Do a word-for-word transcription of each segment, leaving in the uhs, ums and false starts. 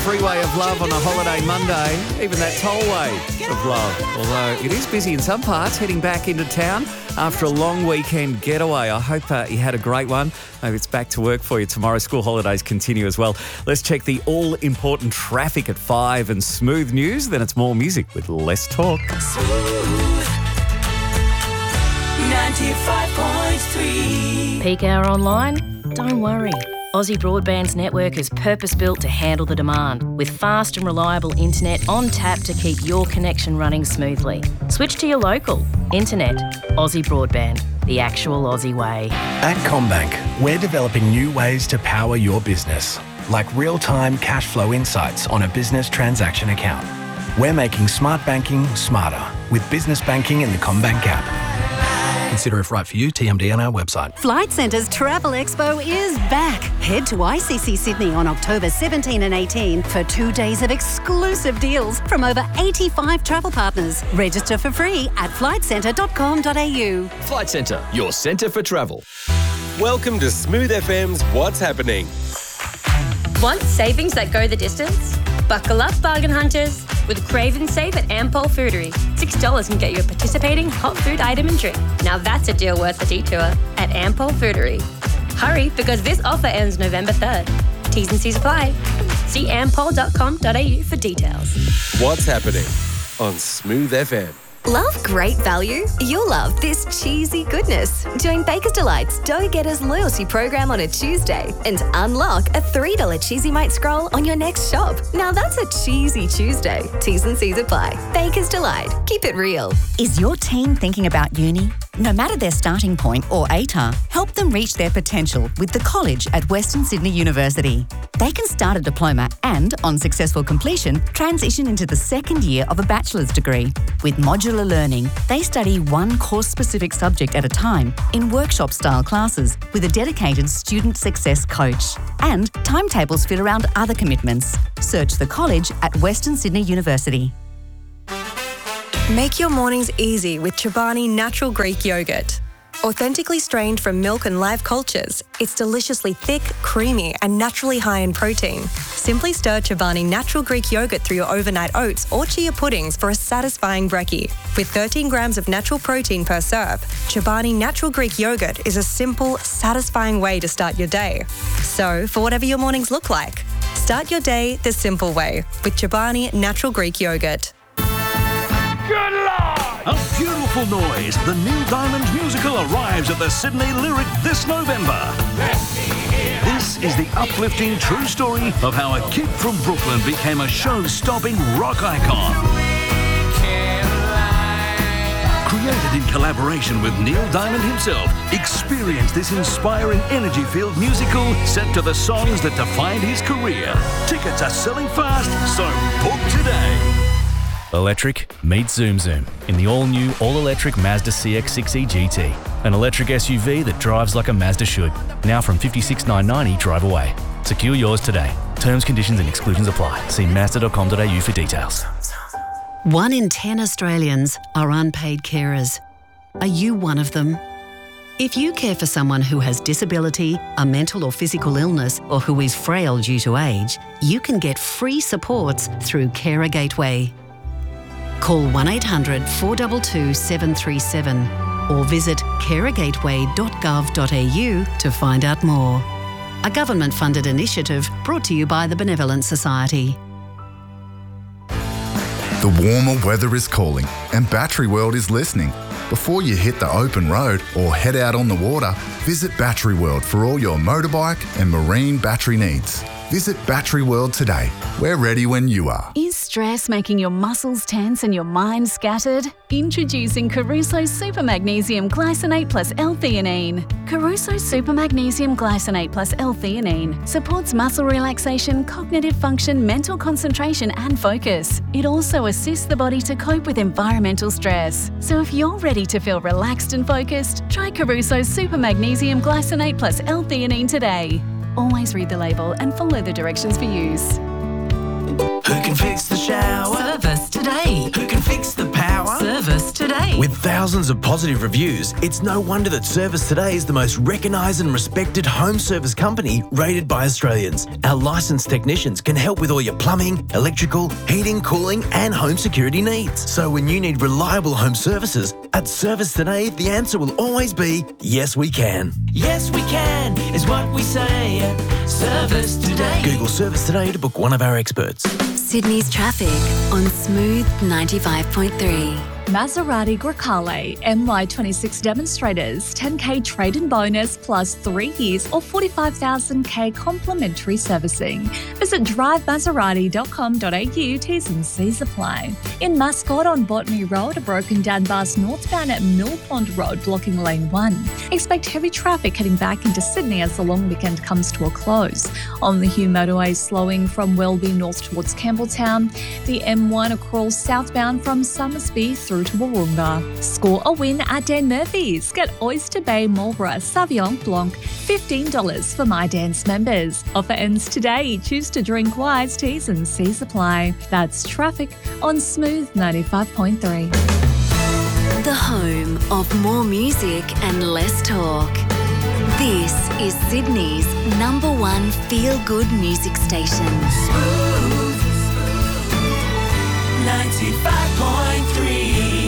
freeway of love on a holiday Monday, even that tollway of love. Although it is busy in some parts, heading back into town after a long weekend getaway. I hope uh, you had a great one. Maybe it's back to work for you tomorrow. School holidays continue as well. Let's check the all-important traffic at five and smooth news. Then it's more music with less talk. Smooth ninety-five point three. Peak hour online? Don't worry. Aussie Broadband's network is purpose-built to handle the demand, with fast and reliable internet on tap to keep your connection running smoothly. Switch to your local. Internet. Aussie Broadband. The actual Aussie way. At CommBank, we're developing new ways to power your business, like real-time cash flow insights on a business transaction account. We're making smart banking smarter with business banking in the CommBank app. Consider if right for you, T M D on our website. Flight Centre's Travel Expo is back. Head to I C C Sydney on October seventeenth and eighteenth for two days of exclusive deals from over eighty-five travel partners. Register for free at flight centre dot com dot a u. Flight Centre, your centre for travel. Welcome to Smooth F M's What's Happening. Want savings that go the distance? Buckle up, bargain hunters. With Crave and Save at Ampol Foodery, six dollars can get you a participating hot food item and drink. Now that's a deal worth the detour at Ampol Foodery. Hurry, because this offer ends November third. T's and C's apply. See ampol dot com dot a u for details. What's Happening on Smooth F M. Love great value? You'll love this cheesy goodness. Join Baker's Delight's Dough Getters loyalty program on a Tuesday and unlock a three dollars Cheesy Mate scroll on your next shop. Now that's a cheesy Tuesday. T's and C's apply. Baker's Delight. Keep it real. Is your teen thinking about uni? No matter their starting point or A T A R, help them reach their potential with the college at Western Sydney University. They can start a diploma and, on successful completion, transition into the second year of a bachelor's degree. With modular learning, they study one course-specific subject at a time in workshop-style classes with a dedicated student success coach. And timetables fit around other commitments. Search the college at Western Sydney University. Make your mornings easy with Chobani Natural Greek Yogurt. Authentically strained from milk and live cultures, it's deliciously thick, creamy, and naturally high in protein. Simply stir Chobani Natural Greek Yogurt through your overnight oats or chia puddings for a satisfying brekkie. With thirteen grams of natural protein per serve, Chobani Natural Greek Yogurt is a simple, satisfying way to start your day. So, for whatever your mornings look like, start your day the simple way with Chobani Natural Greek Yogurt. Good Lord! A beautiful noise. The Neil Diamond musical arrives at the Sydney Lyric this November. This is the uplifting true story of how a kid from Brooklyn became a show-stopping rock icon. Created in collaboration with Neil Diamond himself, experience this inspiring energy-filled musical set to the songs that defined his career. Tickets are selling fast, so book today. Electric meets Zoom Zoom in the all-new, all-electric Mazda C X six E G T. An electric S U V that drives like a Mazda should. Now from fifty-six thousand nine hundred ninety drive away. Secure yours today. Terms, conditions and exclusions apply. See mazda dot com dot a u for details. One in ten Australians are unpaid carers. Are you one of them? If you care for someone who has disability, a mental or physical illness, or who is frail due to age, you can get free supports through Carer Gateway. Call one eight hundred four two two seven three seven or visit carer gateway dot gov dot a u to find out more. A government-funded initiative brought to you by the Benevolent Society. The warmer weather is calling and Battery World is listening. Before you hit the open road or head out on the water, visit Battery World for all your motorbike and marine battery needs. Visit Battery World today. We're ready when you are. Is stress making your muscles tense and your mind scattered? Introducing Caruso Super Magnesium Glycinate Plus L-theanine. Caruso Super Magnesium Glycinate Plus L-theanine supports muscle relaxation, cognitive function, mental concentration and focus. It also assists the body to cope with environmental stress. So if you're ready to feel relaxed and focused, try Caruso Super Magnesium Glycinate Plus L-theanine today. Always read the label and follow the directions for use. Who can fix the shower? Service today. Who can fix the power? Service today. With thousands thousands of positive reviews, it's no wonder that Service Today is the most recognised and respected home service company rated by Australians. Our licensed technicians can help with all your plumbing, electrical, heating, cooling and home security needs. So when you need reliable home services, at Service Today, the answer will always be, yes we can. Yes, we can, is what we say at Service Today. Google Service Today to book one of our experts. Sydney's traffic on Smooth ninety-five point three. Maserati Grecale M Y twenty-six demonstrators, ten K trade-in bonus plus three years or forty-five thousand K complimentary servicing. Visit drive maserati dot com dot a u, T's and C's apply. In Mascot on Botany Road, a broken down bus northbound at Mill Pond Road blocking lane one. Expect heavy traffic heading back into Sydney as the long weekend comes to a close. On the Hume motorway slowing from Welby north towards Campbelltown. The M one across southbound from Summersby through to Wahroonga. Score a win at Dan Murphy's. Get Oyster Bay Marlborough Sauvignon Blanc, fifteen dollars for My Dance members. Offer ends today. Choose to drink wise. T's and C's apply. That's traffic on Smooth ninety-five point three. The home of more music and less talk. This is Sydney's number one feel-good music station. Smooth ninety-five point three.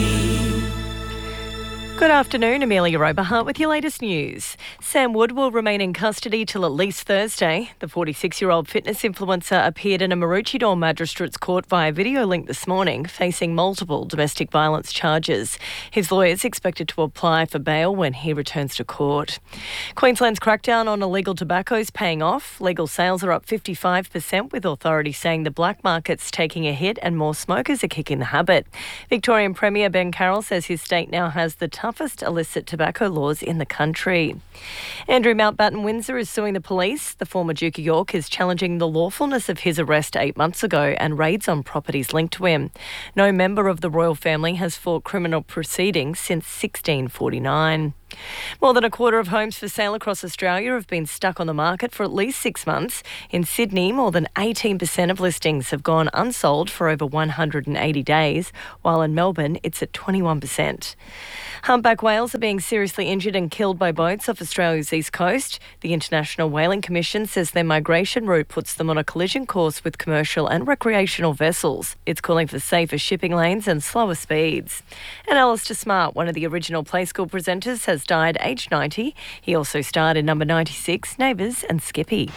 Good afternoon, Amelia Oberhart with your latest news. Sam Wood will remain in custody till at least Thursday. The forty-six-year-old fitness influencer appeared in a Maroochydore Magistrates Court via video link this morning, facing multiple domestic violence charges. His lawyers expected to apply for bail when he returns to court. Queensland's crackdown on illegal tobacco is paying off. Legal sales are up fifty-five percent, with authorities saying the black market's taking a hit and more smokers are kicking the habit. Victorian Premier Ben Carroll says his state now has the toughest illicit tobacco laws in the country. Andrew Mountbatten Windsor is suing the police. The former Duke of York is challenging the lawfulness of his arrest eight months ago and raids on properties linked to him. No member of the royal family has fought criminal proceedings since sixteen forty-nine. More than a quarter of homes for sale across Australia have been stuck on the market for at least six months. In Sydney, more than eighteen percent of listings have gone unsold for over one hundred eighty days, while in Melbourne it's at twenty-one percent. Humpback whales are being seriously injured and killed by boats off Australia's east coast. The International Whaling Commission says their migration route puts them on a collision course with commercial and recreational vessels. It's calling for safer shipping lanes and slower speeds. And Alistair Smart, one of the original Play School presenters, has died aged ninety. He also starred in number ninety-six, Neighbours and Skippy.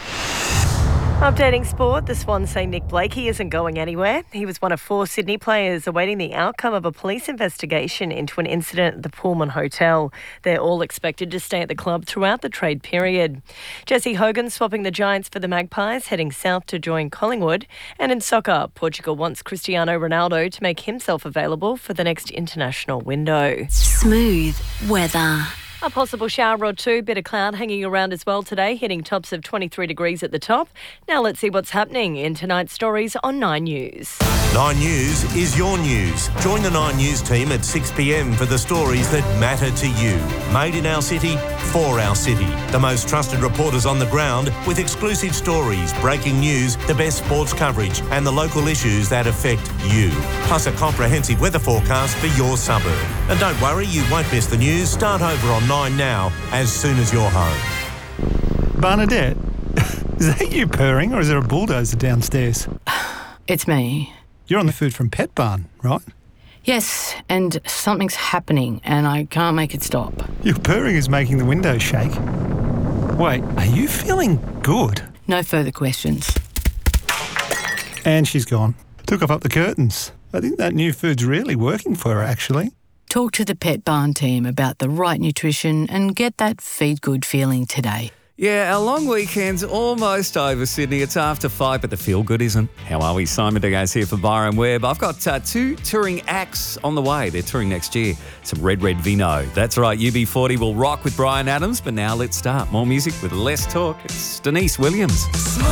Updating sport, the Swans say Nick Blakey isn't going anywhere. He was one of four Sydney players awaiting the outcome of a police investigation into an incident at the Pullman Hotel. They're all expected to stay at the club throughout the trade period. Jesse Hogan swapping the Giants for the Magpies, heading south to join Collingwood. And in soccer, Portugal wants Cristiano Ronaldo to make himself available for the next international window. Smooth weather. A possible shower or two, bit of cloud hanging around as well today, hitting tops of twenty-three degrees at the top. Now let's see what's happening in tonight's stories on Nine News. Nine News is your news. Join the Nine News team at six p m for the stories that matter to you. Made in our city, for our city. The most trusted reporters on the ground with exclusive stories, breaking news, the best sports coverage and the local issues that affect you. Plus a comprehensive weather forecast for your suburb. And don't worry, you won't miss the news. Start over on Nine now, as soon as you're home. Bernadette, is that you purring or is there a bulldozer downstairs? It's me. You're on the Food from Pet Barn, right? Yes, and something's happening and I can't make it stop. Your purring is making the windows shake. Wait, are you feeling good? No further questions. And she's gone. Took off up the curtains. I think that new food's really working for her, actually. Talk to the Pet Barn team about the right nutrition and get that feed good feeling today. Yeah, our long weekend's almost over, Sydney. It's after five, but the feel good isn't. How are we? Simon Diaz here for Byron Webb. I've got uh, two touring acts on the way. They're touring next year. Some Red Red Vino. That's right, U B forty will rock with Bryan Adams. But now let's start. More music with less talk. It's Denise Williams.